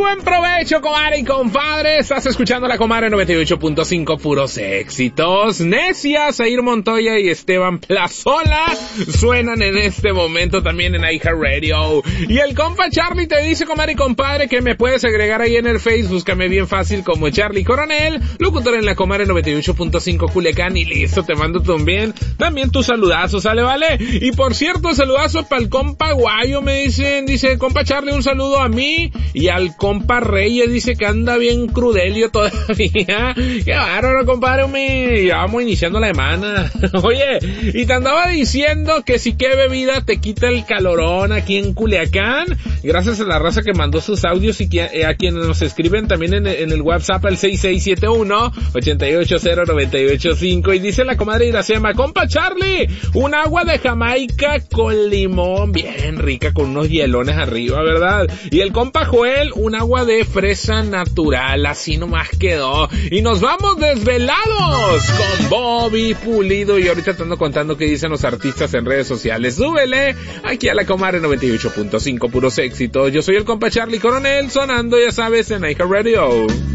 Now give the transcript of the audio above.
buen provecho, comadre y compadre. Estás escuchando la Comadre 98.5, puros éxitos. Necias, Air Montoya y Esteban Plazola suenan en este momento también en iHeartRadio. Y el compa Charlie te dice, comadre y compadre, que me puedes agregar ahí en el Face. Búscame bien fácil como Charlie Coronel, locutor en la Comadre 98.5 Culiacán. Y listo, te mando también tu saludazo, ¿sale, vale? Y por cierto, saludazo para el compa Guayo, me dicen, dice, compa Charlie, un saludo a mí y al compa Reyes, dice que anda bien crudelio todavía. Qué bárbaro, compadre, ya vamos iniciando la semana. Oye, y te andaba diciendo que si qué bebida te quita el calorón aquí en Culiacán, gracias a la raza que mandó sus audios y a quienes nos escriben también en el WhatsApp al 6671-880985, y dice la comadre Iracema, compa Charlie, un agua de Jamaica con limón, bien rica, con unos hielones arriba, ¿verdad? Y el compa Joel, un agua de fresa natural, así nomás quedó. Y nos vamos desvelados con Bobby Pulido, y ahorita te ando contando qué dicen los artistas en redes sociales. Súbele aquí a la Comadre 98.5, puros éxitos. Yo soy el compa Charlie Coronel, sonando, ya sabes, en iHeartRadio.